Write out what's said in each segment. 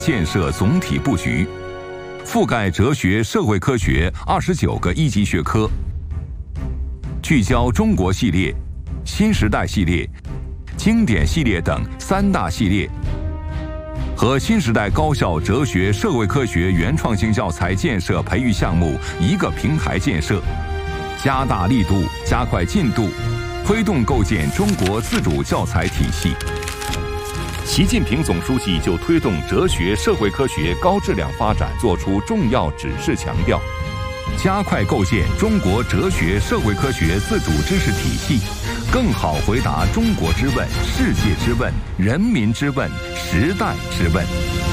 建设总体布局，覆盖哲学、社会科学29个一级学科，聚焦中国系列、新时代系列、经典系列等3大系列，和新时代高校哲学、社会科学原创性教材建设培育项目一个平台建设，加大力度，加快进度，推动构建中国自主教材体系。习近平总书记就推动哲学、社会科学高质量发展作出重要指示，强调加快构建中国哲学、社会科学自主知识体系，更好回答中国之问、世界之问、人民之问、时代之问。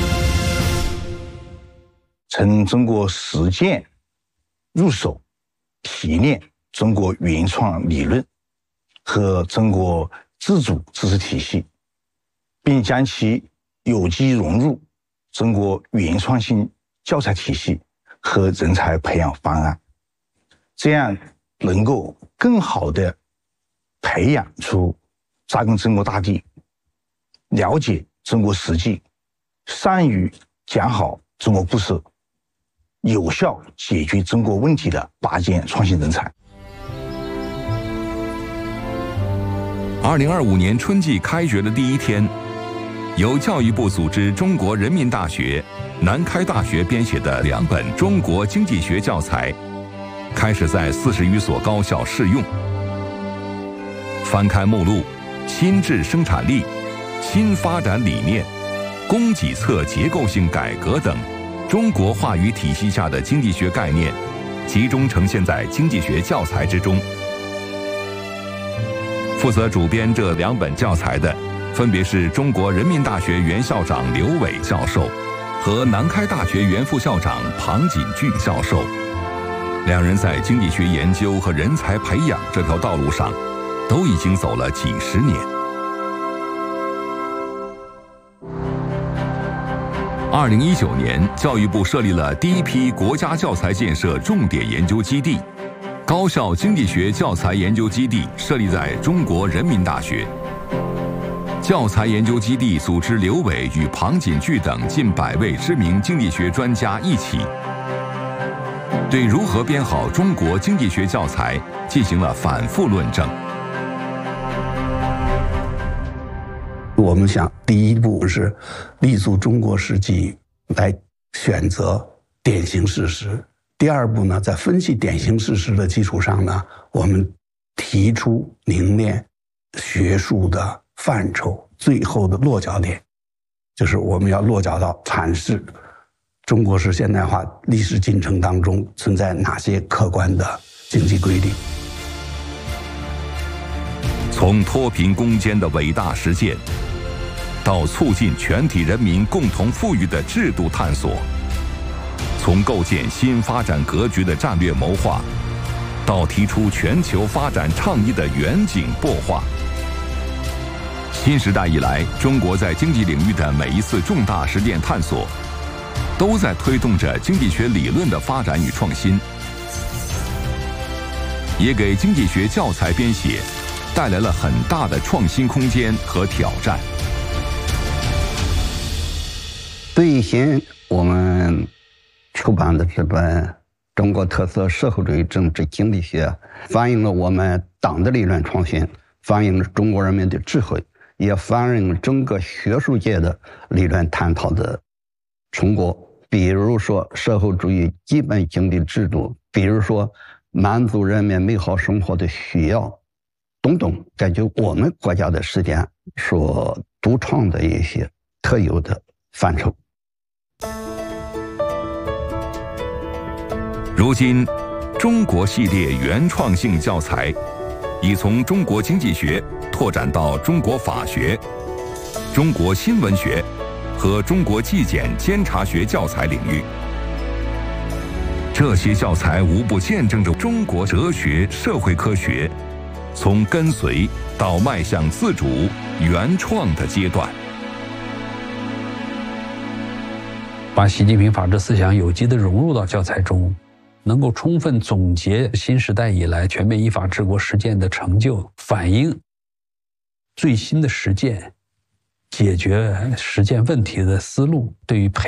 从中国实践入手，提炼中国原创理论和中国自主知识体系，并将其有机融入中国原创性教材体系和人才培养方案，这样能够更好地培养出扎根中国大地、了解中国实际、善于讲好中国故事、有效解决中国问题的拔尖创新人才。 2025年春季开学的第一天，由教育部组织中国人民大学、南开大学编写的2本中国经济学教材，开始在40余所高校试用。翻开目录，新质生产力、新发展理念、供给侧结构性改革等中国话语体系下的经济学概念，集中呈现在经济学教材之中。负责主编这2本教材的，分别是中国人民大学原校长刘伟教授和南开大学原副校长庞锦巨教授。2人在经济学研究和人才培养这条道路上，都已经走了几十年。2019年，教育部设立了第一批国家教材建设重点研究基地，高校经济学教材研究基地设立在中国人民大学。教材研究基地组织刘伟与庞锦巨等近100位知名经济学专家一起，对如何编好中国经济学教材进行了反复论证。 我们想，第一步是立足中国实际来选择典型事实。第2步呢，在分析典型事实的基础上呢，我们提出凝练学术的范畴，最后的落脚点就是我们要落脚到阐释中国式现代化历史进程当中存在哪些客观的经济规律。 从脱贫攻坚的伟大实践，到促进全体人民共同富裕的制度探索，从构建新发展格局的战略谋划，到提出全球发展倡议的远景擘画。新时代以来，中国在经济领域的每一次重大实践探索，都在推动着经济学理论的发展与创新，也给经济学教材编写带来了很大的创新空间和挑战。 最新我们出版的这本《中国特色社会主义政治经济学》，反映了我们党的理论创新，反映了中国人民的智慧，也反映了整个学术界的理论探讨的成果。比如说社会主义基本经济制度，比如说满足人民美好生活的需要等等，感觉我们国家的实践所独创的一些特有的范畴。 如今，中国系列原创性教材已从中国经济学拓展到中国法学、中国新闻学和中国纪检监察学教材领域。这些教材无不见证着中国哲学、社会科学从跟随到迈向自主、原创的阶段。 把习近平法治思想有机地融入到教材中，能够充分总结新时代以来全面依法治国实践的成就，反映最新的实践解决实践问题的思路，对于